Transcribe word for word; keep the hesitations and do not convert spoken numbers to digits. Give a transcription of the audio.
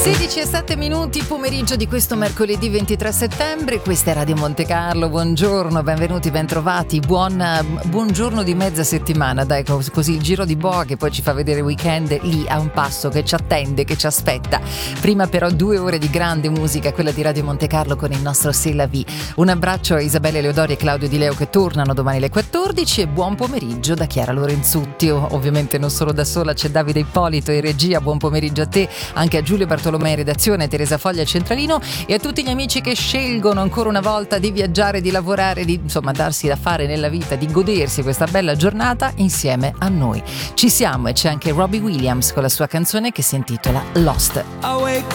sedici e sette minuti, pomeriggio di questo mercoledì ventitré settembre. Questa è Radio Monte Carlo, buongiorno, benvenuti, bentrovati, buon, buongiorno di mezza settimana, dai, così il giro di boa che poi ci fa vedere il weekend lì a un passo, che ci attende, che ci aspetta. Prima però due ore di grande musica, quella di Radio Monte Carlo con il nostro C'est la vie. Un abbraccio a Isabella Leodori e Claudio Di Leo che tornano domani alle quattordici e buon pomeriggio da Chiara Lorenzutti. Ovviamente non solo da sola, c'è Davide Ippolito in regia, buon pomeriggio a te, anche a Giulio Bartolomei in redazione, Teresa Foglia al centralino e a tutti gli amici che scelgono ancora una volta di viaggiare, di lavorare, di insomma darsi da fare nella vita, di godersi questa bella giornata insieme a noi. Ci siamo e c'è anche Robbie Williams con la sua canzone che si intitola Lost. I wake